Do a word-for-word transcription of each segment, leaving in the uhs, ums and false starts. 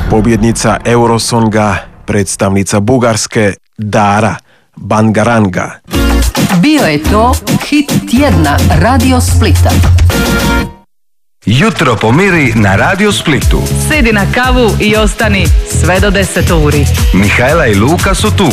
Pobjednica Eurosonga, predstavnica Bugarske Dara Bangaranga. Bio je to hit tjedna Radio Splita. Jutro pomiri na Radio Splitu. Sidi na kavu i ostani sve do deset uri. Mihajla i Luka su tu.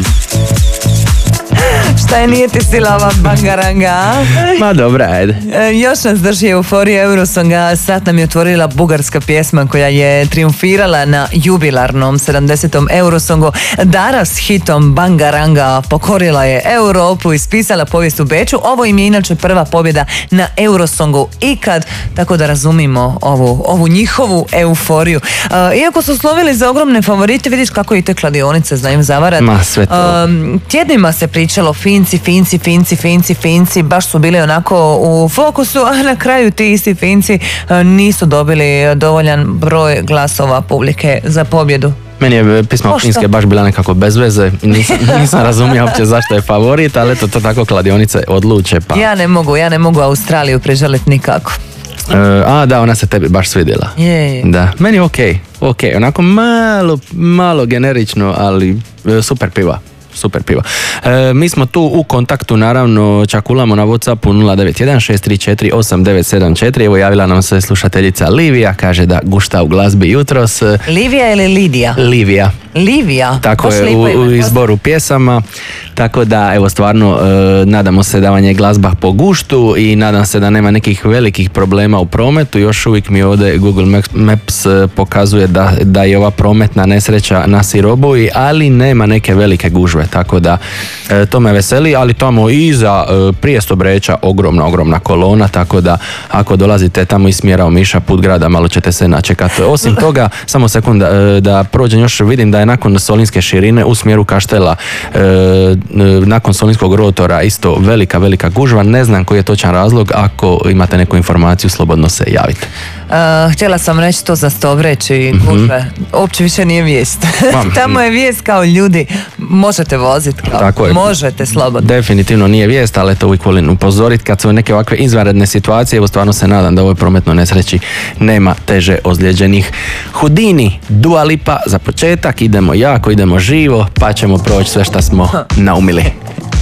Šta je, nije ti sila ova Bangaranga? Ma dobra, ajde. E, još nas drži euforija Eurosonga. Sad nam je otvorila bugarska pjesma koja je triumfirala na jubilarnom sedamdesetom Eurosongu. Dara s hitom Bangaranga pokorila je Europu, ispisala povijest u Beču. Ovo im je inače prva pobjeda na Eurosongu ikad, tako da razumimo ovu, ovu njihovu euforiju. E, iako su slovili za ogromne favorite, vidiš kako i te kladionice znaju zavarati. Ma, sve to. E, tjednima se pričalo Finci, Finci, Finci, Finci, Finci, baš su bili onako u fokusu, a na kraju ti isti Finci nisu dobili dovoljan broj glasova publike za pobjedu. Meni je pisma Finske baš bila nekako bez veze, nisam, nisam razumio uopće zašto je favorit, ali eto to tako kladionice odluče. Pa. Ja ne mogu, ja ne mogu Australiju prežaliti nikako. Uh, a da, ona se tebi baš svidjela. Je, je. Da, meni ok, ok, onako malo, malo generično, ali super piva. Super piva. E, mi smo tu u kontaktu, naravno, čakulamo na WhatsAppu nula devet jedan šest tri četiri osam devet sedam četiri. Evo, javila nam se slušateljica Livija, kaže da gušta u glazbi jutros. Livija ili Lidija? Livija. Livija. Tako je, u, u izboru pjesama. Tako da, evo, stvarno, e, nadamo se da vam je glazba po guštu i nadam se da nema nekih velikih problema u prometu. Još uvijek mi ovdje Google Maps pokazuje da, da je ova prometna nesreća na Sirobuji, ali nema neke velike gužve. Tako da e, to me veseli, ali tamo iza e, prije Stobreča ogromna, ogromna kolona, tako da ako dolazite tamo iz smjera Omiša, put grada, malo ćete se načekati. Osim toga, samo sekunda, e, da prođem još, vidim da je nakon Solinske širine u smjeru Kaštela, e, nakon Solinskog rotora isto velika, velika gužva. Ne znam koji je točan razlog, ako imate neku informaciju, slobodno se javite. Uh, htjela sam reći to za Stobreć i gužve. Mm-hmm. Uopće više nije vijest. Tamo je vijest kao ljudi, možete voziti, kao, možete slobodno. Definitivno nije vijest, ali to uvijek volim upozoriti kad su neke ovakve izvanredne situacije. Evo, stvarno se nadam da u ovoj prometnoj nesreći nema teže ozlijeđenih. Houdini, Dua Lipa za početak, idemo jako, idemo živo, pa ćemo proći sve što smo naumili.